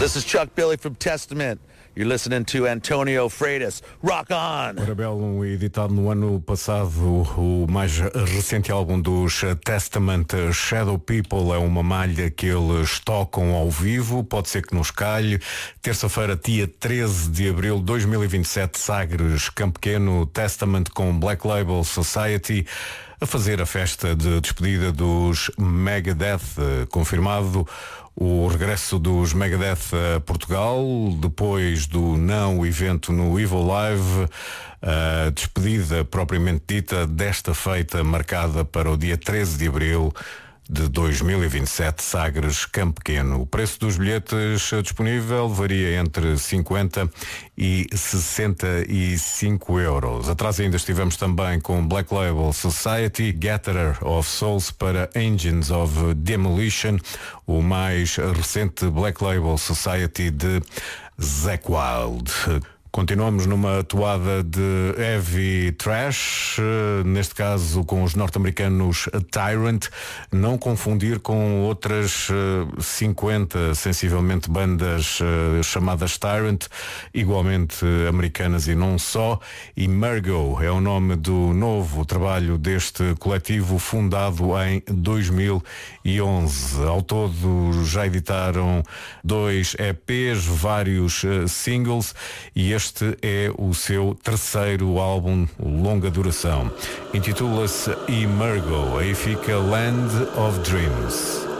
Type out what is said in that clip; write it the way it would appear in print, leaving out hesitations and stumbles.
This is Chuck Billy from Testament. You're listening to Antonio Freitas. Rock on! Parabellum, editado no ano passado, o mais recente álbum dos Testament, Shadow People, é uma malha que eles tocam ao vivo, pode ser que nos calhe. Terça-feira, dia 13 de abril de 2027, Sagres, Campo Pequeno, Testament com Black Label Society, a fazer a festa de despedida dos Megadeth, confirmado o regresso dos Megadeth a Portugal, depois do não evento no Evil Live, a despedida propriamente dita desta feita marcada para o dia 13 de abril de 2027, Sagres, Campo Pequeno. O preço dos bilhetes disponível varia entre 50 e 65 euros. Atrás ainda estivemos também com Black Label Society, Gatherer of Souls para Engines of Demolition, o mais recente Black Label Society de Zakk Wylde. Continuamos numa toada de heavy trash, neste caso com os norte-americanos Tyrant, não confundir com outras 50, sensivelmente, bandas chamadas Tyrant, igualmente americanas e não só. Emergo é o nome do novo trabalho deste coletivo, fundado em 2011. Ao todo já editaram 2 EPs, vários singles, e este é o seu terceiro álbum longa duração. Intitula-se Emergo, aí fica Land of Dreams.